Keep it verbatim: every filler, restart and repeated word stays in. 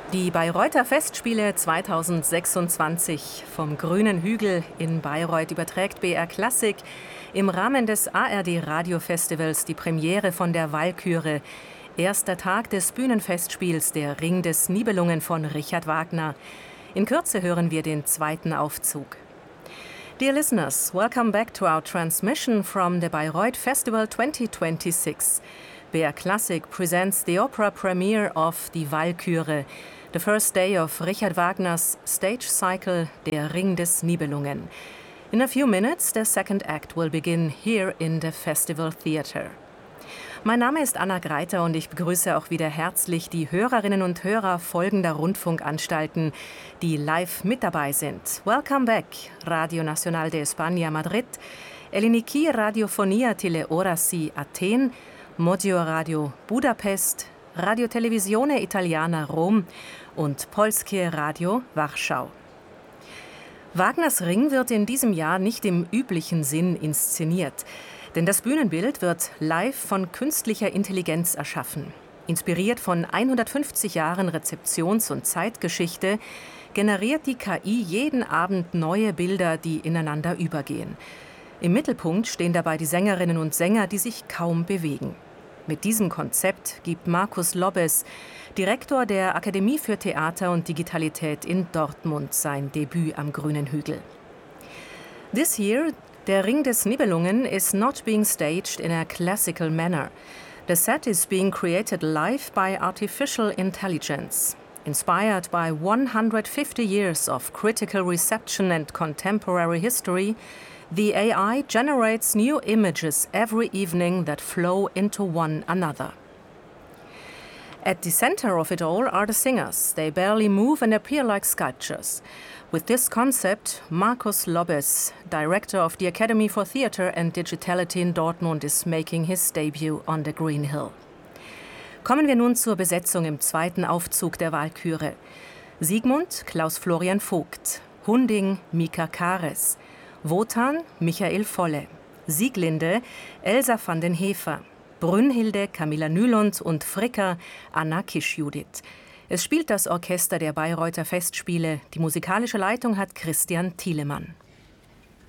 Die Bayreuther Festspiele zweitausendsechsundzwanzig vom Grünen Hügel in Bayreuth überträgt B R Klassik im Rahmen des A R D-Radiofestivals die Premiere von der Walküre, erster Tag des Bühnenfestspiels Der Ring des Nibelungen von Richard Wagner. In Kürze hören wir den zweiten Aufzug. Dear listeners, welcome back to our transmission from the Bayreuth Festival twenty twenty-six. B R Klassik presents the opera premiere of Die Walküre, the first day of Richard Wagner's stage cycle Der Ring des Nibelungen. In a few minutes, the second act will begin here in the Festival Theatre. Mein Name ist Anna Greiter und ich begrüße auch wieder herzlich die Hörerinnen und Hörer folgender Rundfunkanstalten, die live mit dabei sind. Welcome back, Radio Nacional de España Madrid, Eliniki Radiofonia Teleorasi Athen, Modio Radio Budapest, Radio Televisione Italiana Rom und Polskie Radio Warschau. Wagners Ring wird in diesem Jahr nicht im üblichen Sinn inszeniert, denn das Bühnenbild wird live von künstlicher Intelligenz erschaffen. Inspiriert von hundertfünfzig Jahren Rezeptions- und Zeitgeschichte generiert die K I jeden Abend neue Bilder, die ineinander übergehen. Im Mittelpunkt stehen dabei die Sängerinnen und Sänger, die sich kaum bewegen. Mit diesem Konzept gibt Markus Lobbes, Direktor der Akademie für Theater und Digitalität in Dortmund, sein Debüt am Grünen Hügel. This year, Der Ring des Nibelungen is not being staged in a classical manner. The set is being created live by artificial intelligence. Inspired by one hundred fifty years of critical reception and contemporary history, the A I generates new images every evening that flow into one another. At the center of it all are the singers. They barely move and appear like sculptures. With this concept, Markus Lobbes, director of the Academy for Theatre and Digitality in Dortmund, is making his debut on the Green Hill. Kommen wir nun zur Besetzung im zweiten Aufzug der Walküre. Siegmund, Klaus Florian Vogt, Hunding, Mika Kares, Wotan, Michael Volle, Sieglinde, Elsa van den Hefer, Brünnhilde, Camilla Nylund und Fricker, Anna Kisch-Judith. Es spielt das Orchester der Bayreuther Festspiele. Die musikalische Leitung hat Christian Thielemann.